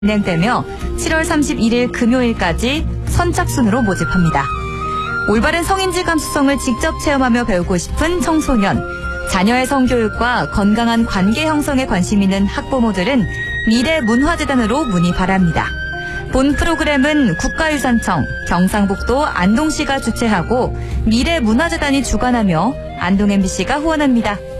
진행되며 7월 31일 금요일까지 선착순으로 모집합니다. 올바른 성인지 감수성을 직접 체험하며 배우고 싶은 청소년, 자녀의 성교육과 건강한 관계 형성에 관심 있는 학부모들은 미래문화재단으로 문의 바랍니다. 본 프로그램은 국가유산청, 경상북도 안동시가 주최하고 미래문화재단이 주관하며 안동 MBC가 후원합니다.